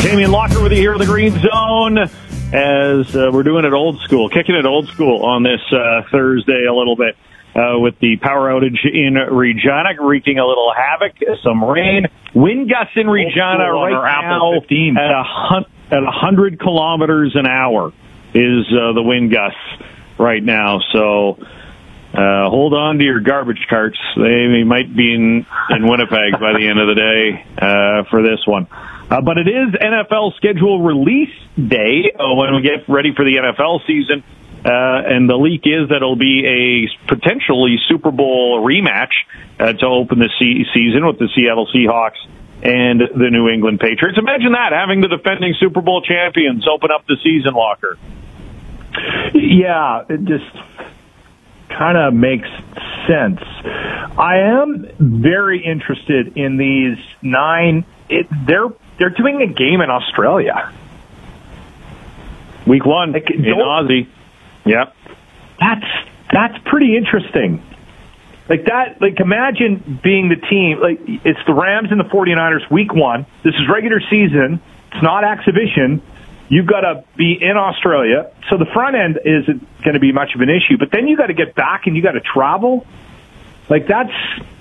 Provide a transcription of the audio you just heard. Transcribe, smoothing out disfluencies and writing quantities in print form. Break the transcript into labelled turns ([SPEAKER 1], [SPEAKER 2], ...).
[SPEAKER 1] Damian Locker with you here in the Green Zone as we're doing it old school, kicking it old school on this Thursday a little bit with the power outage in Regina, wreaking a little havoc, some rain. Wind gusts in Regina right now at 100 kilometers an hour is the wind gusts right now. So hold on to your garbage carts. They might be in Winnipeg by the end of the day for this one. But it is NFL schedule release day when we get ready for the NFL season. And the leak is that it'll be a potentially Super Bowl rematch to open the season with the Seattle Seahawks and the New England Patriots. Imagine that, having the defending Super Bowl champions open up the season, Locker.
[SPEAKER 2] Yeah, it just kind of makes sense. I am very interested in these 9. They're doing a game in Australia.
[SPEAKER 1] Week 1 in Aussie. Yep.
[SPEAKER 2] That's pretty interesting. Imagine being the team. It's the Rams and the 49ers week 1. This is regular season. It's not exhibition. You've got to be in Australia. So the front end isn't going to be much of an issue. But then you got to get back and you got to travel. That's